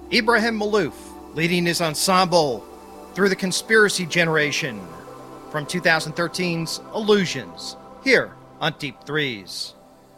Ibrahim Malouf, leading his ensemble through the Conspiracy Generation from 2013's Illusions, here on Deep Threes.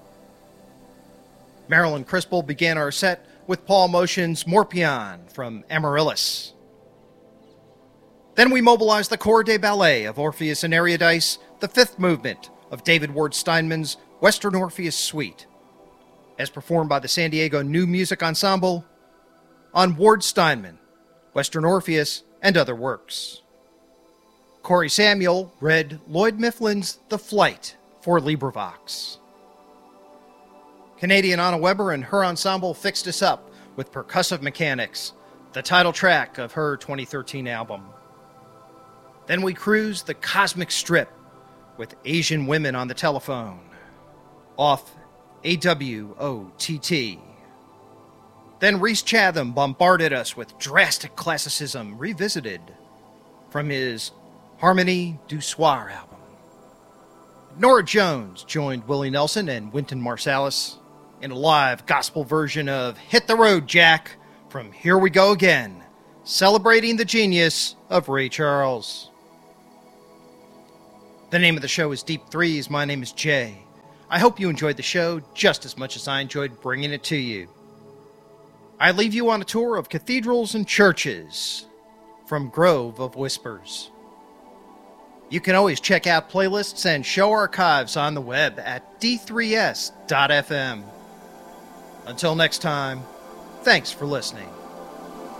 Marilyn Crispell began our set with Paul Motion's Morpion from Amaryllis. Then we mobilized the Corps de Ballet of Orpheus and Eurydice, the fifth movement of David Ward Steinman's Western Orpheus Suite, as performed by the San Diego New Music Ensemble on Ward Steinman, Western Orpheus, and other works. Corey Samuel read Lloyd Mifflin's The Flight for LibriVox. Canadian Anna Weber and her ensemble fixed us up with Percussive Mechanics, the title track of her 2013 album. Then we cruised the Cosmic Strip with Asian Women on the Telephone, off AWOTT. Then Rhys Chatham bombarded us with Drastic Classicism Revisited from his Harmonie du Soir album. Nora Jones joined Willie Nelson and Wynton Marsalis in a live gospel version of Hit the Road, Jack from Here We Go Again, celebrating the genius of Ray Charles. The name of the show is Deep Threes. My name is Jay. I hope you enjoyed the show just as much as I enjoyed bringing it to you. I leave you on a tour of cathedrals and churches from Grove of Whispers. You can always check out playlists and show archives on the web at d3s.fm. Until next time, thanks for listening.